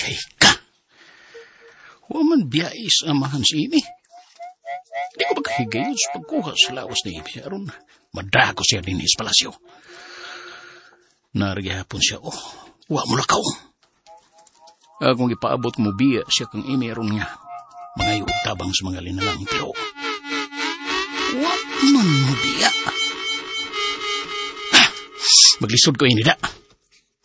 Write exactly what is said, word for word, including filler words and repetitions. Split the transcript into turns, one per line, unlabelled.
Kay ka. Waman biyais amahan si ini. Di ko magkahigayon sa pagkuha sa lawas ni Ibi. Aron, madago siya din sa palasyo. Narigihapon siya, oh, wa mo lakaw. Akong ipaabot mo biya siya kang imeron nga. Mga tabang sa mga linalang pero. Wa man mo biya. Ah, maglisod ko ini da.